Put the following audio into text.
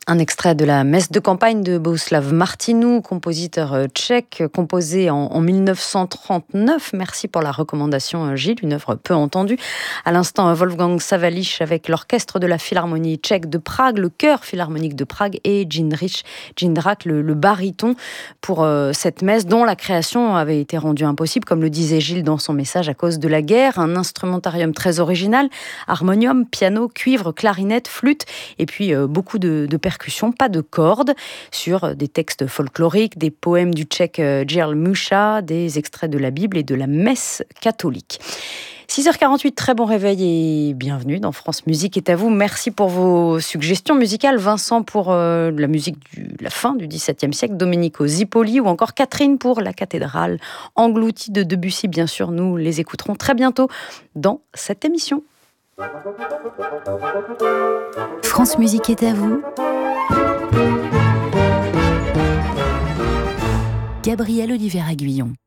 Un extrait de la messe de campagne de Bohuslav Martinu, compositeur tchèque, composé en 1939. Merci pour la recommandation, Gilles, une œuvre peu entendue. À l'instant, Wolfgang Sawallisch avec l'orchestre de la Philharmonie tchèque de Prague, le chœur philharmonique de Prague et Jindrak, le baryton, pour cette messe dont la création avait été rendue impossible, comme le disait Gilles dans son message, à cause de la guerre. Un instrumentarium très original, harmonium, piano, cuivre, clarinette, flûte, et puis beaucoup de percussions, pas de cordes, sur des textes folkloriques, des poèmes du tchèque Jirl Mucha, des extraits de la Bible et de la messe catholique. 6h48, très bon réveil et bienvenue dans France Musique est à vous. Merci pour vos suggestions musicales. Vincent pour la musique de la fin du XVIIe siècle, Domenico Zipoli ou encore Catherine pour la cathédrale engloutie de Debussy. Bien sûr, nous les écouterons très bientôt dans cette émission. France Musique est à vous. Gabriel Olivier Aguillon.